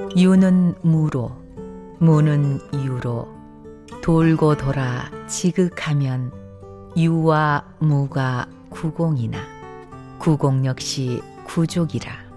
유는 무로, 무는 유로, 돌고 돌아 지극하면 유와 무가 구공이나 구공 역시 구족이라.